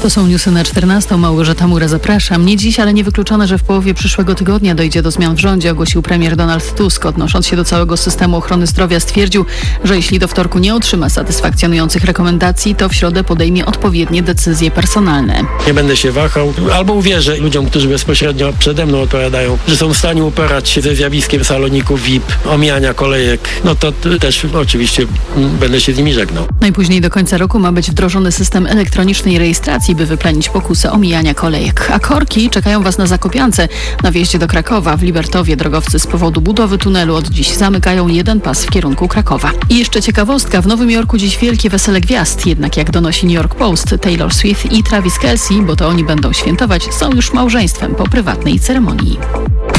To są newsy na 14. Małgorzata Mura, zapraszam. Nie dziś, ale niewykluczone, że w połowie przyszłego tygodnia dojdzie do zmian w rządzie, ogłosił premier Donald Tusk. Odnosząc się do całego systemu ochrony zdrowia, stwierdził, że jeśli do wtorku nie otrzyma satysfakcjonujących rekomendacji, to w środę podejmie odpowiednie decyzje personalne. Nie będę się wahał, albo uwierzę ludziom, którzy bezpośrednio przede mną odpowiadają, że są w stanie uporać się ze zjawiskiem saloników VIP, omijania kolejek. No to też oczywiście będę się z nimi żegnał. Najpóźniej do końca roku ma być wdrożony system elektronicznej rejestracji, by wyplenić pokusę omijania kolejek. A korki czekają Was na Zakopiance. Na wjeździe do Krakowa w Libertowie drogowcy z powodu budowy tunelu od dziś zamykają jeden pas w kierunku Krakowa. I jeszcze ciekawostka, w Nowym Jorku dziś wielkie wesele gwiazd. Jednak jak donosi New York Post, Taylor Swift i Travis Kelce, bo to oni będą świętować, są już małżeństwem po prywatnej ceremonii.